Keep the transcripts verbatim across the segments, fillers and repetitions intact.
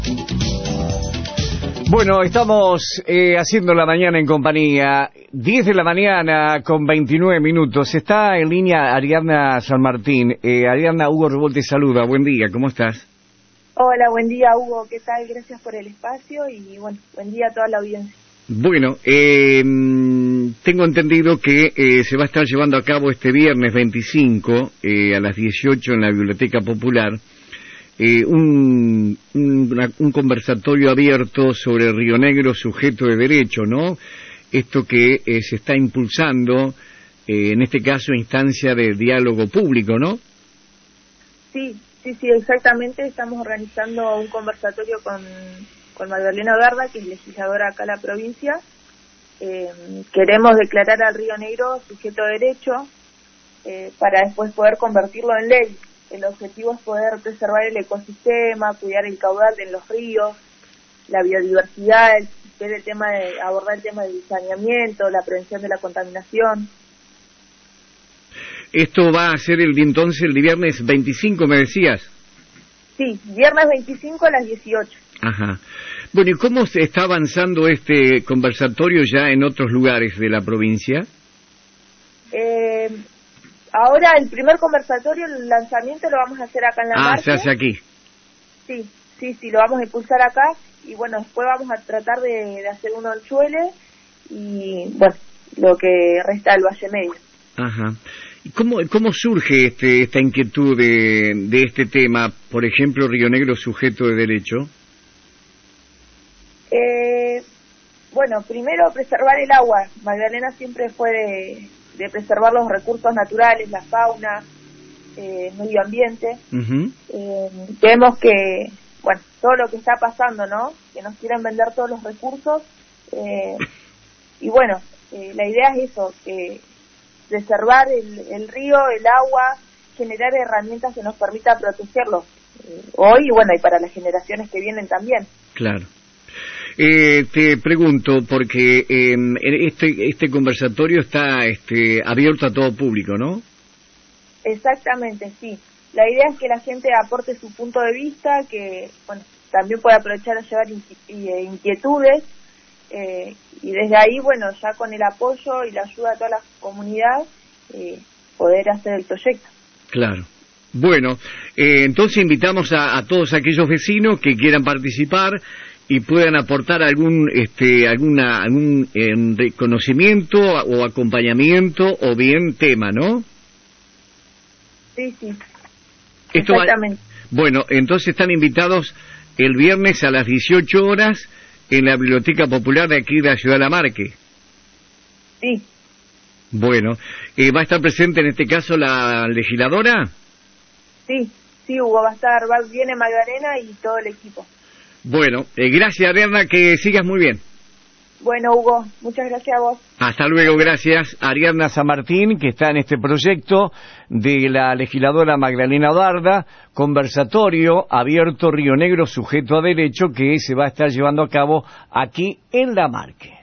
Bueno, estamos eh, haciendo la mañana en compañía, diez de la mañana con veintinueve minutos. Está en línea Ariadna San Martín. Eh, Ariadna, Hugo Revolt te saluda. Buen día, ¿cómo estás? Hola, buen día, Hugo. ¿Qué tal? Gracias por el espacio y, bueno, buen día a toda la audiencia. Bueno, eh, tengo entendido que eh, se va a estar llevando a cabo este viernes veinticinco eh, a las dieciocho en la Biblioteca Popular eh, un, un, una, un conversatorio abierto sobre Río Negro, sujeto de derecho, ¿no? Esto que eh, se está impulsando, eh, en este caso, a instancia de diálogo público, ¿no? Sí, sí, sí, exactamente. Estamos organizando un conversatorio con... con Magdalena Garda, que es legisladora acá en la provincia. Eh, queremos declarar al Río Negro sujeto de derecho eh, para después poder convertirlo en ley. El objetivo es poder preservar el ecosistema, cuidar el caudal en los ríos, la biodiversidad, el, ver el tema de, abordar el tema del saneamiento, la prevención de la contaminación. Esto va a ser el entonces el viernes veinticinco, me decías. Sí, viernes veinticinco a las dieciocho. Ajá. Bueno, ¿y cómo se está avanzando este conversatorio ya en otros lugares de la provincia? Eh, ahora el primer conversatorio, el lanzamiento lo vamos a hacer acá en la Ah, Marque. se hace aquí. Sí, sí, sí, lo vamos a impulsar acá y bueno, después vamos a tratar de, de hacer uno en Chuele y bueno, lo que resta del Valle Medio. Ajá. ¿Y cómo, cómo surge este, esta inquietud de, de este tema, por ejemplo, Río Negro sujeto de derecho? Eh, bueno, primero preservar el agua. Magdalena siempre fue de, de preservar los recursos naturales, la fauna, eh, el medio ambiente. Uh-huh. Eh, vemos que, bueno, todo lo que está pasando, ¿no? Que nos quieren vender todos los recursos. Eh, y bueno, eh, la idea es eso, que preservar el, el río, el agua, generar herramientas que nos permitan protegerlo eh, hoy y bueno, y para las generaciones que vienen también. Claro. Eh, te pregunto, porque eh, este este conversatorio está este, abierto a todo público, ¿no? Exactamente, sí. La idea es que la gente aporte su punto de vista, que bueno, también pueda aprovechar a llevar inquietudes, eh, y desde ahí, bueno, ya con el apoyo y la ayuda de toda la comunidad, eh, poder hacer el proyecto. Claro. Bueno, eh, entonces invitamos a, a todos aquellos vecinos que quieran participar y puedan aportar algún este alguna algún eh, conocimiento o acompañamiento o bien tema, ¿no? Sí, sí. Esto exactamente. Va, bueno, entonces están invitados el viernes a las dieciocho horas en la Biblioteca Popular de aquí de la ciudad de La Marque. Sí. Bueno, eh, ¿va a estar presente en este caso la legisladora? Sí, sí, Hugo, va a estar, va, viene Magdalena y todo el equipo. Bueno, eh, gracias, Ariadna, que sigas muy bien. Bueno, Hugo, muchas gracias a vos. Hasta luego, gracias. Ariadna San Martín, que está en este proyecto de la legisladora Magdalena Garda, conversatorio abierto Río Negro sujeto a derecho, que se va a estar llevando a cabo aquí en La Marque.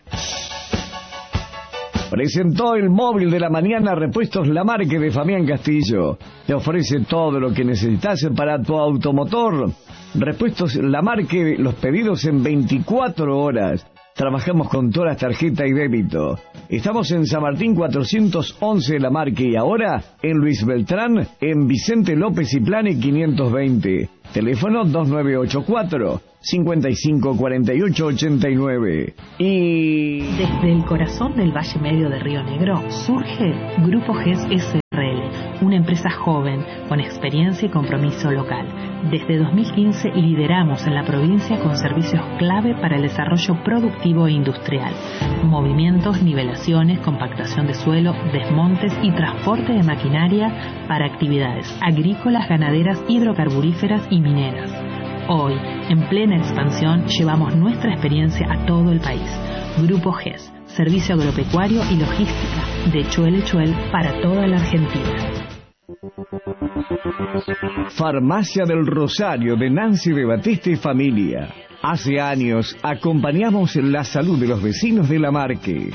Presentó el móvil de la mañana Repuestos La Marque de Fabián Castillo. Te ofrece todo lo que necesitas para tu automotor. Repuestos La Marque, los pedidos en veinticuatro horas. Trabajamos con todas las tarjetas y débito. Estamos en San Martín cuatrocientos once de La Marque y ahora en Luis Beltrán, en Vicente López y Plane quinientos veinte. Teléfono dos nueve ocho cuatro, cinco cinco cuatro ocho ocho nueve. Y... Desde el corazón del Valle Medio de Río Negro surge Grupo G E S S R L, una empresa joven con experiencia y compromiso local. Desde dos mil quince lideramos en la provincia con servicios clave para el desarrollo productivo e industrial. Movimientos, nivelaciones, compactación de suelo, desmontes y transporte de maquinaria para actividades agrícolas, ganaderas, hidrocarburíferas y mineras. Hoy, en plena expansión, llevamos nuestra experiencia a todo el país. Grupo G E S, servicio agropecuario y logística, de Chuel a Chuel para toda la Argentina. Farmacia del Rosario de Nancy de Batista y familia. Hace años acompañamos la salud de los vecinos de La Marque.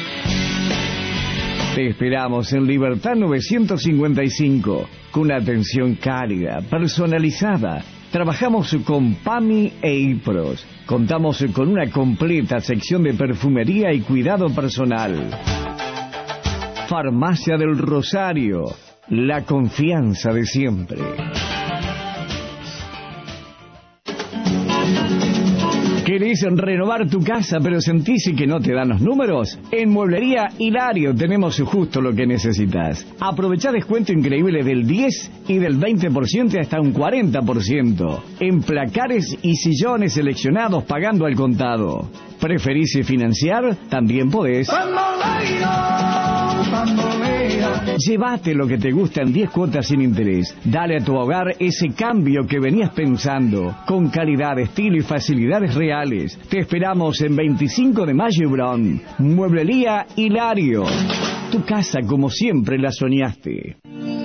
Te esperamos en Libertad novecientos cincuenta y cinco, con una atención cálida, personalizada, Trabajamos con PAMI e IPROS. Contamos con una completa sección de perfumería y cuidado personal. Farmacia del Rosario, la confianza de siempre. ¿Querés renovar tu casa pero sentís que no te dan los números? En Mueblería Hilario tenemos justo lo que necesitas. Aprovechá descuento increíble del diez y del veinte por ciento hasta un cuarenta por ciento. En placares y sillones seleccionados pagando al contado. ¿Preferís financiar? También podés. Llévate lo que te gusta en diez cuotas sin interés. Dale a tu hogar ese cambio que venías pensando, con calidad, estilo y facilidades reales. Te esperamos en veinticinco de mayo y Bron. Mueblería Hilario. Tu casa como siempre la soñaste.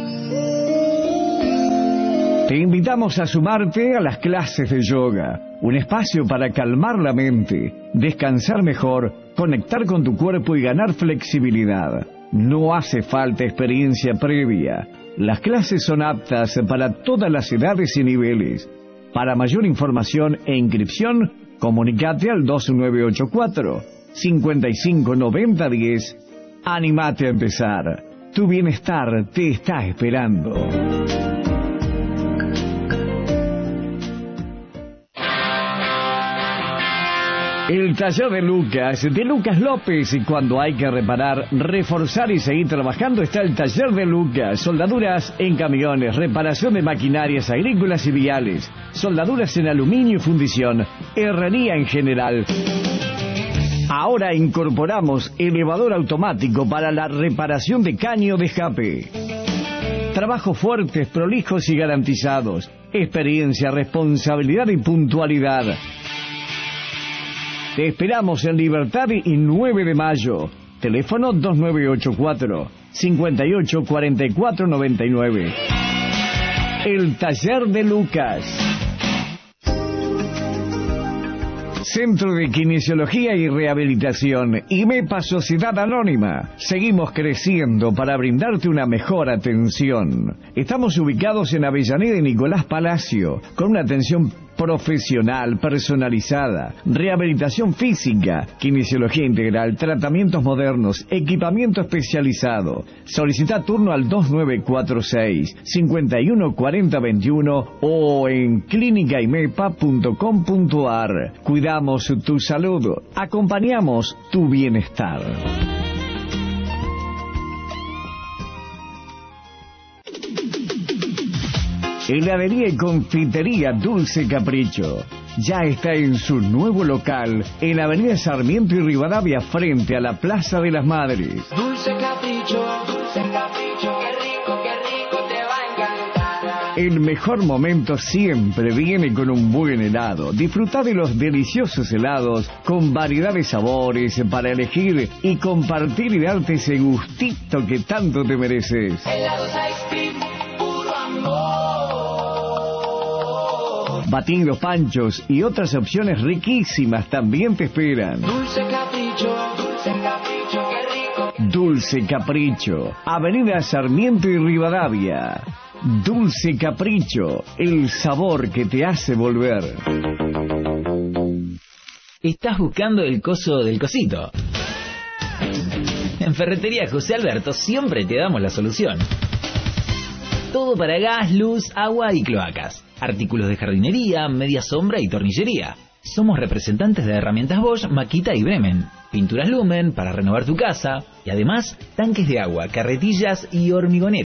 Te invitamos a sumarte a las clases de yoga. Un espacio para calmar la mente, descansar mejor, conectar con tu cuerpo y ganar flexibilidad. No hace falta experiencia previa. Las clases son aptas para todas las edades y niveles. Para mayor información e inscripción, comunicate al dos nueve ocho cuatro, cinco cinco nueve cero uno cero. Animate a empezar. Tu bienestar te está esperando. El taller de Lucas, de Lucas López, y cuando hay que reparar, reforzar y seguir trabajando está el taller de Lucas. Soldaduras en camiones, reparación de maquinarias agrícolas y viales, soldaduras en aluminio y fundición, herrería en general. Ahora incorporamos elevador automático para la reparación de caño de escape. Trabajos fuertes, prolijos y garantizados. Experiencia, responsabilidad y puntualidad. Te esperamos en Libertad y nueve de mayo. Teléfono dos nueve ocho cuatro, cinco ocho cuatro cuatro nueve nueve. El taller de Lucas. Centro de Kinesiología y Rehabilitación, IMEPA Sociedad Anónima. Seguimos creciendo para brindarte una mejor atención. Estamos ubicados en Avellaneda y Nicolás Palacio, con una atención profesional, personalizada, rehabilitación física, kinesiología integral, tratamientos modernos, equipamiento especializado. Solicita turno al dos nueve cuatro seis, cinco uno cuatro cero dos uno o en clínica imepa punto com punto ar. Cuidamos tu salud, acompañamos tu bienestar. Heladería y confitería Dulce Capricho ya está en su nuevo local en la avenida Sarmiento y Rivadavia frente a la Plaza de las Madres. Dulce Capricho, Dulce Capricho, qué rico, qué rico, te va a encantar. El mejor momento siempre viene con un buen helado. Disfruta de los deliciosos helados con variedad de sabores para elegir y compartir y darte ese gustito que tanto te mereces. Helados Ice Cream, puro amor. Batidos, panchos y otras opciones riquísimas también te esperan. Dulce Capricho, Dulce Capricho, qué rico. Dulce Capricho, Avenida Sarmiento y Rivadavia. Dulce Capricho, el sabor que te hace volver. ¿Estás buscando el coso del cosito? En Ferretería José Alberto siempre te damos la solución. Todo para gas, luz, agua y cloacas. Artículos de jardinería, media sombra y tornillería. Somos representantes de herramientas Bosch, Makita y Bremen. Pinturas Lumen para renovar tu casa. Y además, tanques de agua, carretillas y hormigoneras.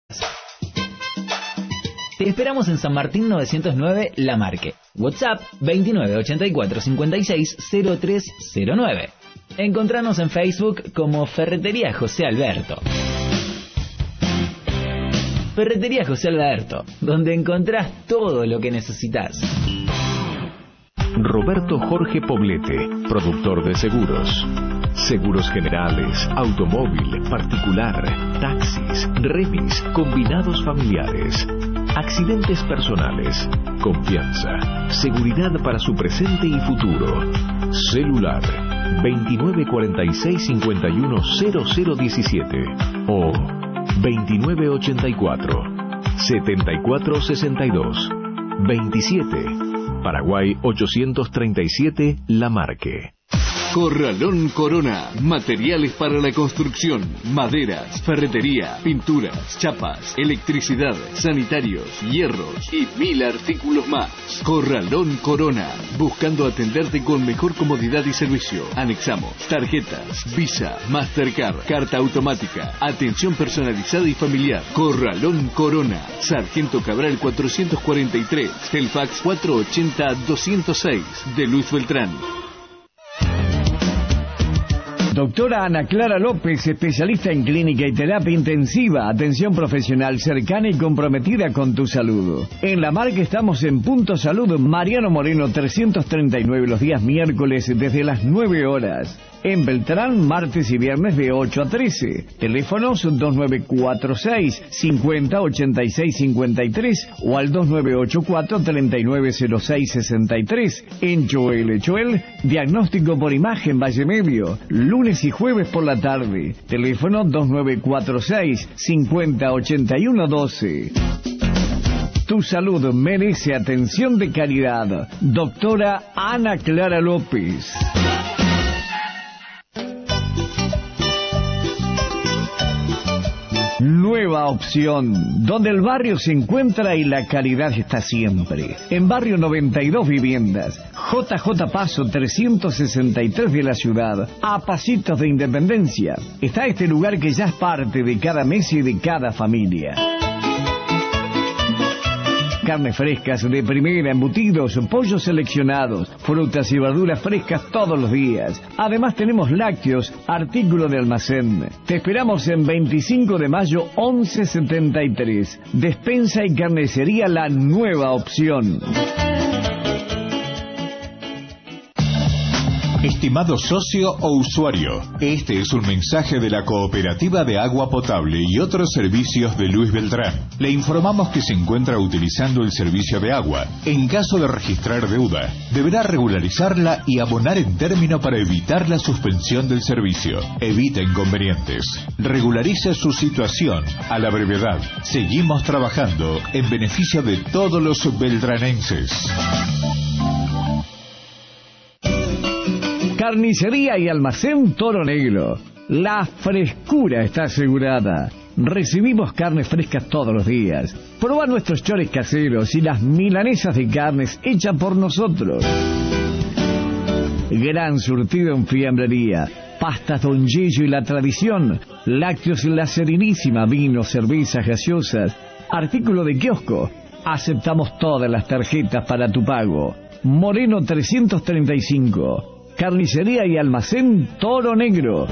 Te esperamos en San Martín novecientos nueve, La Marque. WhatsApp veintinueve ochenta y cuatro cincuenta y seis cero tres cero nueve. Encontranos en Facebook como Ferretería José Alberto. Ferretería José Alberto, donde encontrás todo lo que necesitas. Roberto Jorge Poblete, productor de seguros. Seguros generales, automóvil, particular, taxis, remis, combinados familiares. Accidentes personales, confianza, seguridad para su presente y futuro. Celular veintinueve cuarenta y seis cincuenta y uno cero cero diecisiete o veintinueve ochenta y cuatro setenta y cuatro sesenta y dos. veintisiete. Paraguay ochocientos treinta y siete, La Marque. Corralón Corona, materiales para la construcción, maderas, ferretería, pinturas, chapas, electricidad, sanitarios, hierros y mil artículos más. Corralón Corona, buscando atenderte con mejor comodidad y servicio. Anexamos tarjetas, Visa, Mastercard, carta automática, atención personalizada y familiar. Corralón Corona, Sargento Cabral cuatrocientos cuarenta y tres, Telfax cuatrocientos ochenta, doscientos seis, de Luis Beltrán. Doctora Ana Clara López, especialista en clínica y terapia intensiva, atención profesional cercana y comprometida con tu salud. En La Marque estamos en Punto Salud Mariano Moreno trescientos treinta y nueve los días miércoles desde las nueve horas. En Beltrán, martes y viernes de ocho a trece. Teléfonos dos nueve cuatro seis, cincuenta, ochenta y seis cincuenta y tres o al dos nueve ocho cuatro, treinta y nueve cero seis sesenta y tres. En Choel Choel, diagnóstico por imagen Valle Medio, lunes y jueves por la tarde. Teléfono dos nueve cuatro seis, cincuenta, ochenta y uno doce. Tu salud merece atención de calidad. Doctora Ana Clara López. Nueva opción, donde el barrio se encuentra y la calidad está siempre. En Barrio noventa y dos Viviendas, J J Paso trescientos sesenta y tres de la ciudad, a pasitos de Independencia. Está este lugar que ya es parte de cada mes y de cada familia. Carnes frescas de primera, embutidos, pollos seleccionados, frutas y verduras frescas todos los días. Además tenemos lácteos, artículo de almacén. Te esperamos en veinticinco de mayo once setenta y tres. Despensa y carnicería La Nueva Opción. Estimado socio o usuario, este es un mensaje de la Cooperativa de Agua Potable y otros servicios de Luis Beltrán. Le informamos que se encuentra utilizando el servicio de agua. En caso de registrar deuda, deberá regularizarla y abonar en término para evitar la suspensión del servicio. Evita inconvenientes. Regularice su situación a la brevedad. Seguimos trabajando en beneficio de todos los beltranenses. Carnicería y almacén Toro Negro. La frescura está asegurada. Recibimos carnes frescas todos los días. Proba nuestros chores caseros y las milanesas de carnes hechas por nosotros. Gran surtido en fiambrería. Pastas Don Gillo y la tradición. Lácteos La Serenísima, vinos, cervezas, gaseosas. Artículo de kiosco. Aceptamos todas las tarjetas para tu pago. Moreno trescientos treinta y cinco. Carnicería y almacén Toro Negro.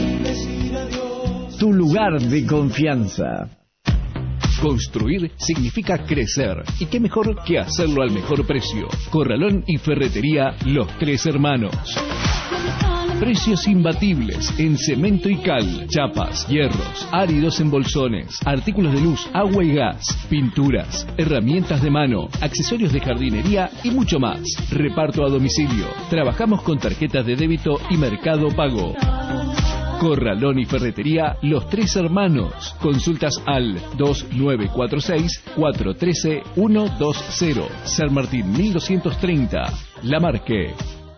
Tu lugar de confianza. Construir significa crecer. Y qué mejor que hacerlo al mejor precio. Corralón y Ferretería Los Tres Hermanos. Precios imbatibles en cemento y cal, chapas, hierros, áridos en bolsones, artículos de luz, agua y gas, pinturas, herramientas de mano, accesorios de jardinería y mucho más. Reparto a domicilio. Trabajamos con tarjetas de débito y Mercado Pago. Corralón y Ferretería Los Tres Hermanos. Consultas al dos nueve cuatro seis, cuatro uno tres, uno dos cero. San Martín mil doscientos treinta. La Marque.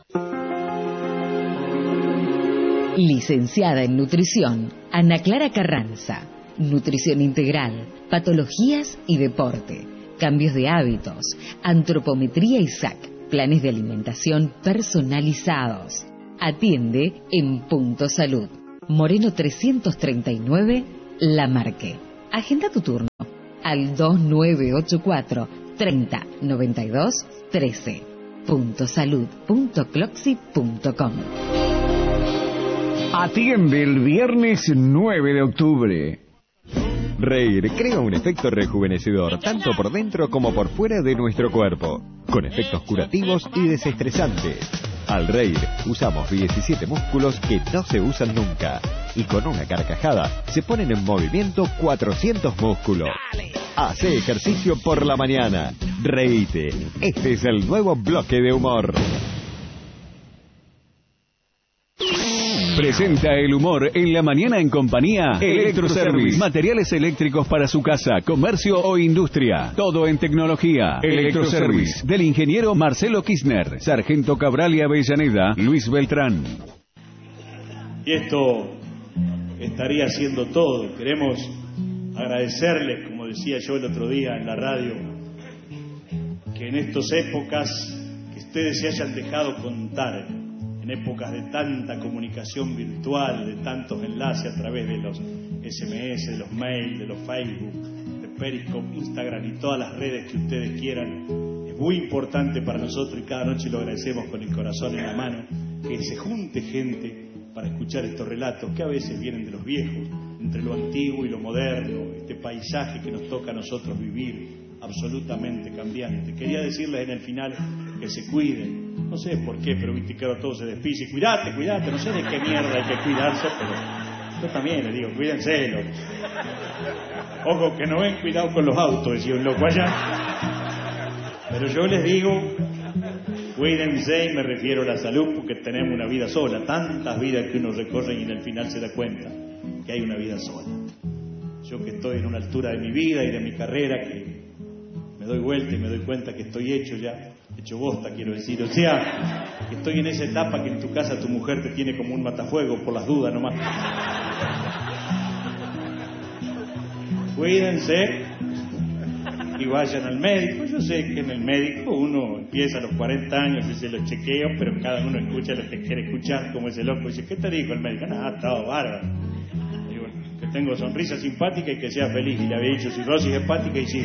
Licenciada en Nutrición, Ana Clara Carranza. Nutrición integral, patologías y deporte, cambios de hábitos, antropometría y S A C, planes de alimentación personalizados. Atiende en Punto Salud. Moreno trescientos treinta y nueve, La Marque. Agenda tu turno al dos nueve ocho cuatro, treinta, noventa y dos, trece. punto salud punto cloxi punto com. Atiende el viernes nueve de octubre. Reír crea un efecto rejuvenecedor tanto por dentro como por fuera de nuestro cuerpo, con efectos curativos y desestresantes. Al reír usamos diecisiete músculos que no se usan nunca, y con una carcajada se ponen en movimiento cuatrocientos músculos. Hace ejercicio por la mañana. Reíte. Este es el nuevo bloque de humor. Presenta el humor en la mañana en compañía Electroservice. Materiales eléctricos para su casa, comercio o industria. Todo en tecnología. Electroservice. Del ingeniero Marcelo Kirchner, Sargento Cabral y Avellaneda, Luis Beltrán. Y esto estaría siendo todo. Queremos agradecerles, como decía yo el otro día en la radio, que en estas épocas que ustedes se hayan dejado contar, en épocas de tanta comunicación virtual, de tantos enlaces a través de los ese eme ese, de los mails, de los Facebook, de Periscope, Instagram y todas las redes que ustedes quieran. Es muy importante para nosotros y cada noche lo agradecemos con el corazón en la mano, que se junte gente para escuchar estos relatos que a veces vienen de los viejos, entre lo antiguo y lo moderno, este paisaje que nos toca a nosotros vivir, absolutamente cambiante. Quería decirles en el final que se cuiden. No sé por qué, pero viste que ahora todo se despice. Cuidate, cuidate, no sé de qué mierda hay que cuidarse, pero yo también les digo, cuídense. Loco. Ojo, que no ven cuidado con los autos, decía un loco allá. Pero yo les digo, cuídense, y me refiero a la salud, porque tenemos una vida sola. Tantas vidas que uno recorre y en el final se da cuenta que hay una vida sola. Yo que estoy en una altura de mi vida y de mi carrera, que me doy vuelta y me doy cuenta que estoy hecho ya, hecho bosta, quiero decir. O sea, que estoy en esa etapa que en tu casa tu mujer te tiene como un matafuego, por las dudas nomás. Cuídense y vayan al médico. Yo sé que en el médico uno empieza a los cuarenta años y se los chequeos, pero cada uno escucha lo que quiere escuchar, como ese loco dice, ¿qué te dijo el médico? Nada, todo bárbaro. Digo, que tengo sonrisa simpática y que sea feliz. Y le había dicho cirrosis hepática y sí.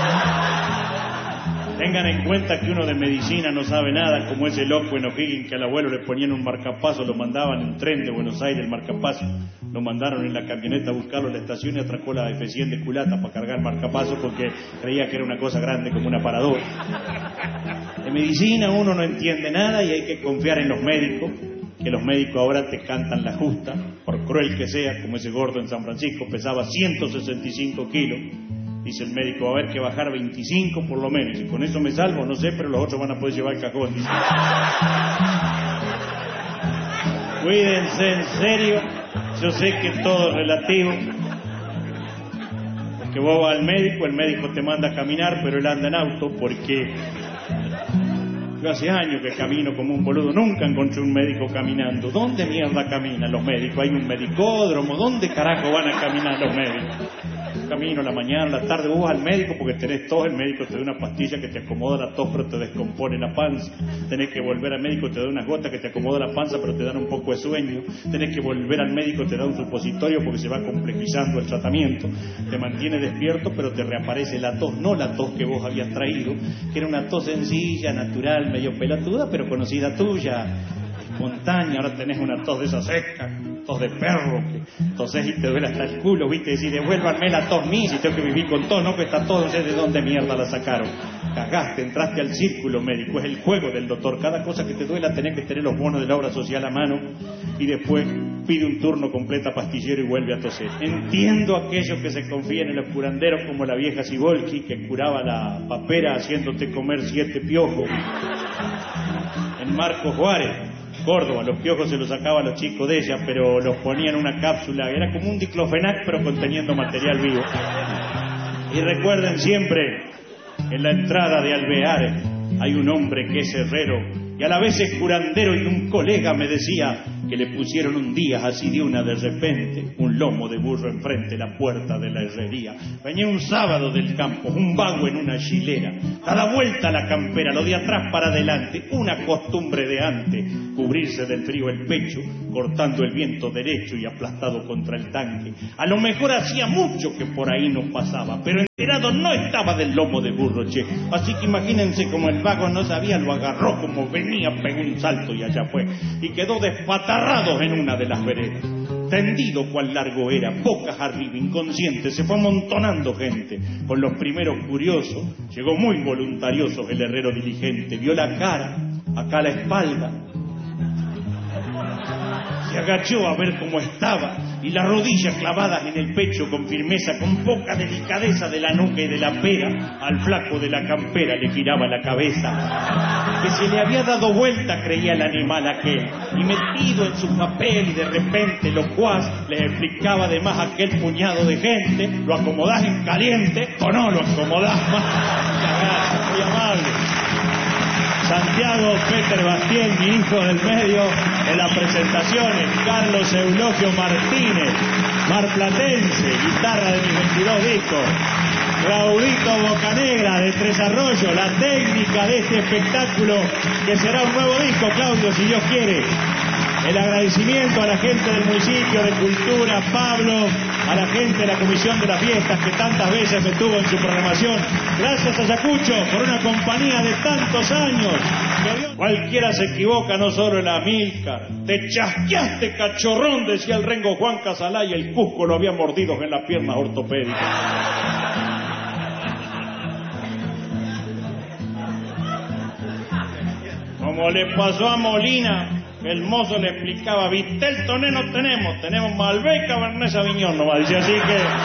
Tengan en cuenta que uno de medicina no sabe nada, como ese loco en O'Higgins que al abuelo le ponían un marcapaso, lo mandaban en tren de Buenos Aires, el marcapaso, lo mandaron en la camioneta a buscarlo en la estación y atracó la F cien de culata para cargar marcapaso porque creía que era una cosa grande como un aparador. De medicina uno no entiende nada y hay que confiar en los médicos, que los médicos ahora te cantan la justa, por cruel que sea, como ese gordo en San Francisco, pesaba ciento sesenta y cinco kilos. Dice el médico, va a haber que bajar veinticinco por lo menos. Y con eso me salvo, no sé, pero los otros van a poder llevar el cajón. Dice. Cuídense, en serio. Yo sé que todo es relativo. Porque vos vas al médico, el médico te manda a caminar, pero él anda en auto porque... Yo hace años que camino como un boludo, nunca encontré un médico caminando. ¿Dónde mierda caminan los médicos? ¿Hay un medicódromo? ¿Dónde carajo van a caminar los médicos? Camino la mañana, la tarde, vos vas al médico porque tenés tos, el médico te da una pastilla que te acomoda la tos pero te descompone la panza, tenés que volver al médico, te da unas gotas que te acomoda la panza pero te dan un poco de sueño, tenés que volver al médico, te da un supositorio porque se va complejizando el tratamiento, te mantiene despierto pero te reaparece la tos, no la tos que vos habías traído, que era una tos sencilla, natural, medio pelotuda, pero conocida tuya, espontánea. Ahora tenés una tos de esa seca, tos de perro, que tosés y te duele hasta el culo, viste, decís, devuélvanme la tos mí, si tengo que vivir con tos, no, que está todo, no sé de dónde mierda la sacaron. Cagaste, entraste al círculo médico, es el juego del doctor, cada cosa que te duela tenés que tener los bonos de la obra social a mano y después pide un turno completa pastillero y vuelve a toser. Entiendo a aquellos que se confían en los curanderos como la vieja Sibolki que curaba la papera haciéndote comer siete piojos en Marcos Juárez, Córdoba. Los piojos se los sacaba a los chicos de ella, pero los ponían en una cápsula, era como un diclofenac pero conteniendo material vivo. Y recuerden siempre, en la entrada de Alvear hay un hombre que es herrero y a la vez es curandero, y un colega me decía que le pusieron un día así de una de repente un lomo de burro enfrente la puerta de la herrería. Venía un sábado del campo, un vago en una chilera, da la vuelta a la campera, lo de atrás para adelante, una costumbre de antes, cubrirse del frío el pecho, cortando el viento derecho y aplastado contra el tanque. A lo mejor hacía mucho que por ahí no pasaba, pero enterado no estaba del lomo de burro, che. Así que imagínense como el vago no sabía, lo agarró como venía, pegó un salto y allá fue, y quedó despatarrado en una de las veredas. Tendido cual largo era, bocas arriba, inconsciente, se fue amontonando gente. Con los primeros curiosos, llegó muy voluntarioso el herrero diligente, vio la cara, acá la espalda. Se agachó a ver cómo estaba y las rodillas clavadas en el pecho con firmeza, con poca delicadeza de la nuca y de la pera, al flaco de la campera le giraba la cabeza. Que se le había dado vuelta, creía el animal aquel, y metido en su papel y de repente locuaz le explicaba además a aquel puñado de gente: ¿lo acomodás en caliente o no lo acomodás más? Muy amable. Santiago Peter Bastién, mi hijo del medio, en las presentaciones. Carlos Eulogio Martínez, marplatense, guitarra de mis veintidós discos. Claudito Bocanegra, de Tres Arroyos, la técnica de este espectáculo que será un nuevo disco, Claudio, si Dios quiere. El agradecimiento a la gente del municipio de Cultura, Pablo, a la gente de la Comisión de las Fiestas que tantas veces me tuvo en su programación. Gracias a Ayacucho por una compañía de tantos años. Cualquiera se equivoca, no solo en la Amílcar. Te chasqueaste, cachorrón, decía el rengo Juan Casalá, y el Cusco lo había mordido en las piernas ortopédicas. Como le pasó a Molina, el mozo le explicaba: Vitel Toné no tenemos, tenemos Malbec, Cabernet Sauvignon nomás. Dice así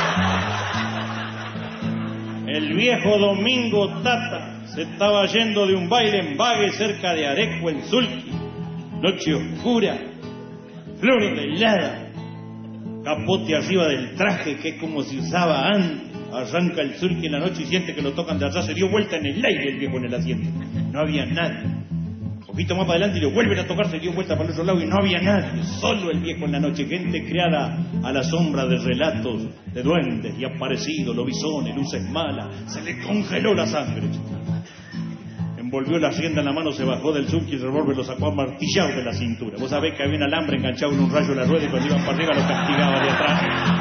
que el viejo Domingo Tata se estaba yendo de un baile en Vague cerca de Areco en Sulqui. Noche oscura, flor de helada, capote arriba del traje que es como se usaba antes. Arranca el Sulqui en la noche y siente que lo tocan de atrás. Se dio vuelta en el aire el viejo en el asiento. No había nadie. Un poquito más para adelante y lo vuelven a tocar, se dio vuelta para el otro lado y no había nadie, solo el viejo en la noche, gente creada a la sombra de relatos de duendes y aparecidos, lobisones, luces malas. Se le congeló la sangre. Envolvió la rienda en la mano, se bajó del Sulqui y el revólver lo sacó amartillado de la cintura. Vos sabés que había un alambre enganchado en un rayo de la rueda y cuando iban para arriba lo castigaba de atrás.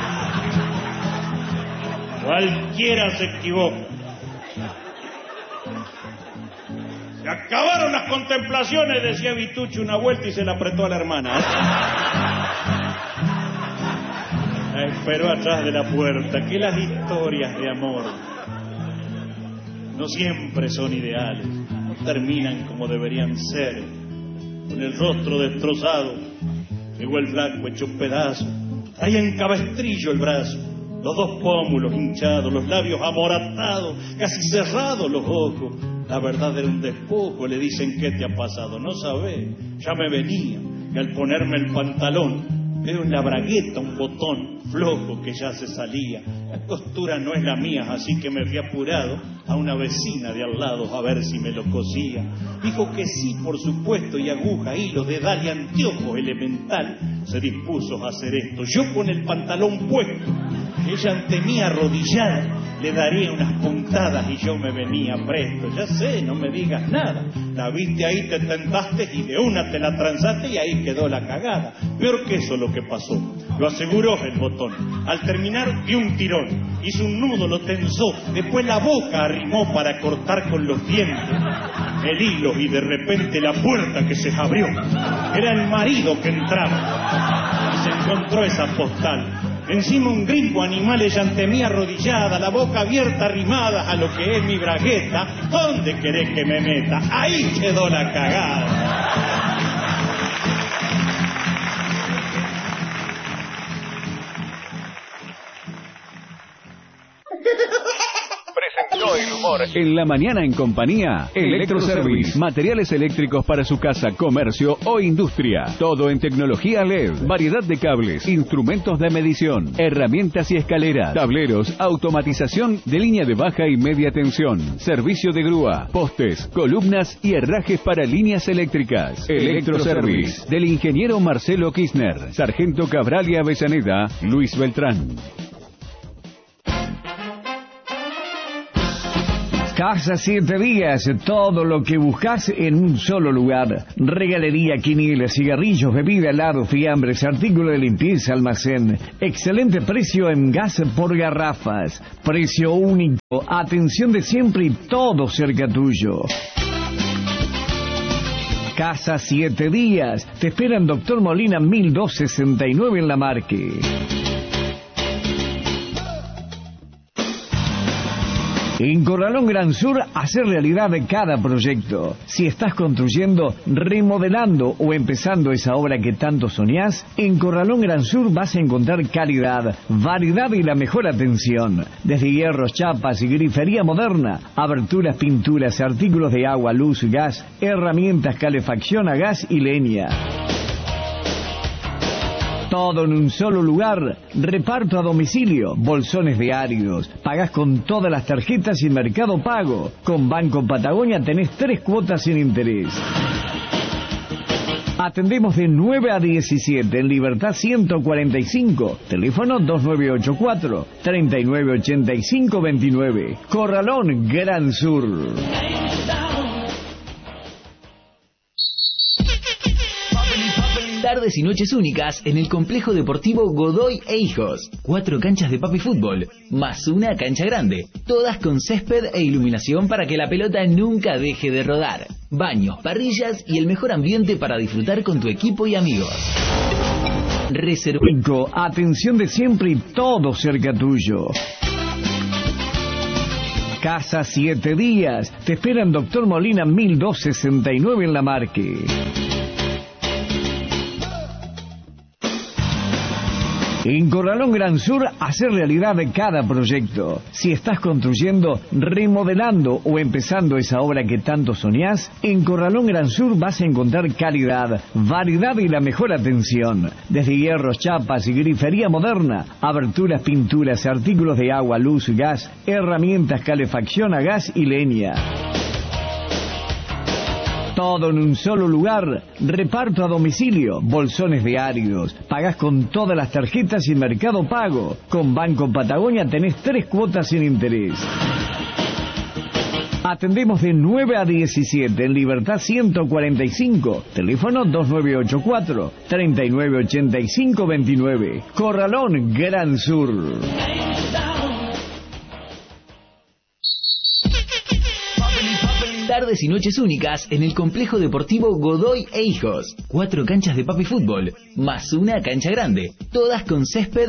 Cualquiera se equivoca. Se acabaron las contemplaciones, decía Vitucci una vuelta y se la apretó a la hermana. La esperó atrás de la puerta. Que las historias de amor no siempre son ideales, no terminan como deberían ser. Con el rostro destrozado, llegó el flaco hecho pedazo, traía en cabestrillo el brazo, los dos pómulos hinchados, los labios amoratados, casi cerrados los ojos. La verdad era un despojo. Le dicen: ¿qué te ha pasado? No sabés, ya me venía, que al ponerme el pantalón veo en la bragueta un botón flojo que ya se salía. La costura no es la mía, así que me fui apurado a una vecina de al lado a ver si me lo cosía. Dijo que sí, por supuesto, y aguja, hilo, dedal y anteojo elemental. Se dispuso a hacer esto, yo con el pantalón puesto, ella ante mí arrodillada. Le daría unas puntadas y yo me venía presto. Ya sé, no me digas nada. La viste ahí, te tentaste y de una te la transaste y ahí quedó la cagada. Peor que eso lo que pasó. Lo aseguró el botón. Al terminar dio un tirón. Hizo un nudo, lo tensó. Después la boca arrimó para cortar con los dientes el hilo y de repente la puerta que se abrió. Era el marido que entraba. Y se encontró esa postal. Encima un gringo animal, ella ante mí arrodillada, la boca abierta, arrimada a lo que es mi bragueta. ¿Dónde querés que me meta? Ahí quedó la cagada. Presentó el humor en la mañana en compañía. Electroservice, materiales eléctricos para su casa, comercio o industria. Todo en tecnología L E D, variedad de cables, instrumentos de medición, herramientas y escaleras, tableros, automatización de línea de baja y media tensión, servicio de grúa, postes, columnas y herrajes para líneas eléctricas. Electroservice, del ingeniero Marcelo Kirchner, Sargento Cabral y Avellaneda, Luis Beltrán. Casa Siete Días, todo lo que buscas en un solo lugar. Regalería, quinielas, cigarrillos, bebida, helado, fiambres, artículos de limpieza, almacén. Excelente precio en gas por garrafas. Precio único, atención de siempre y todo cerca tuyo. Casa Siete Días, te esperan Doctor Molina mil doscientos sesenta y nueve en La Marque. En Corralón Gran Sur, hacer realidad de cada proyecto. Si estás construyendo, remodelando o empezando esa obra que tanto soñás, en Corralón Gran Sur vas a encontrar calidad, variedad y la mejor atención. Desde hierros, chapas y grifería moderna, aberturas, pinturas, artículos de agua, luz, gas, herramientas, calefacción a gas y leña. Todo en un solo lugar. Reparto a domicilio, bolsones de áridos. Pagás con todas las tarjetas y Mercado Pago. Con Banco Patagonia tenés tres cuotas sin interés. Atendemos de nueve a diecisiete en Libertad ciento cuarenta y cinco. Teléfono dos nueve ocho cuatro, tres nueve ocho cinco dos nueve. Corralón Gran Sur. Tardes y noches únicas en el complejo deportivo Godoy e Hijos. Cuatro canchas de papi fútbol, más una cancha grande. Todas con césped e iluminación para que la pelota nunca deje de rodar. Baños, parrillas y el mejor ambiente para disfrutar con tu equipo y amigos. Reservinco, atención de siempre y todo cerca tuyo. Casa Siete Días. Te esperan Doctor Molina mil doscientos sesenta y nueve en La Marque. En Corralón Gran Sur, hacer realidad de cada proyecto. Si estás construyendo, remodelando o empezando esa obra que tanto soñás, en Corralón Gran Sur vas a encontrar calidad, variedad y la mejor atención. Desde hierros, chapas y grifería moderna, aberturas, pinturas, artículos de agua, luz, gas, herramientas, calefacción a gas y leña. Todo en un solo lugar. Reparto a domicilio, bolsones de áridos. Pagás con todas las tarjetas y Mercado Pago. Con Banco Patagonia tenés tres cuotas sin interés. Atendemos de nueve a diecisiete en Libertad ciento cuarenta y cinco. Teléfono dos nueve ocho cuatro, tres nueve ocho cinco dos nueve. Corralón Gran Sur. Tardes y noches únicas en el complejo deportivo Godoy e Hijos. Cuatro canchas de papi fútbol, más una cancha grande. Todas con césped